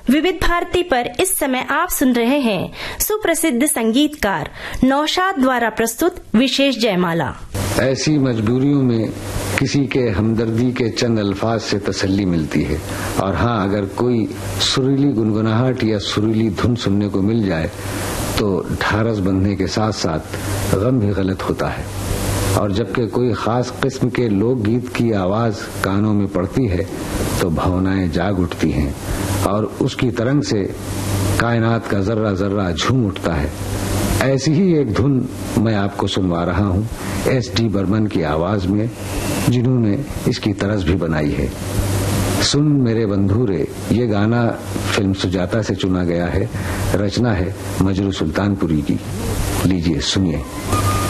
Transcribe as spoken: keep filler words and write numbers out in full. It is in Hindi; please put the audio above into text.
विविध भारती पर इस समय आप सुन रहे हैं सुप्रसिद्ध संगीतकार नौशाद द्वारा प्रस्तुत विशेष जयमाला। ऐसी मजबूरियों में किसी के हमदर्दी के चंद अल्फाज से तसल्ली मिलती है, और हाँ, अगर कोई सुरीली गुनगुनाहट या सुरीली धुन सुनने को मिल जाए तो ढारस बंधने के साथ साथ गम भी गलत होता है। और जबकि कोई खास किस्म के लोकगीत की आवाज कानों में पड़ती है तो भावनाएं जाग उठती हैं और उसकी तरंग से कायनात का जर्रा जर्रा झूम उठता है। ऐसी ही एक धुन मैं आपको सुनवा रहा हूँ एस डी बर्मन की आवाज में, जिन्होंने इसकी तरज भी बनाई है। सुन मेरे बंधुरे, ये गाना फिल्म सुजाता से चुना गया है। रचना है मजरू सुल्तानपुरी की। लीजिए सुनिए।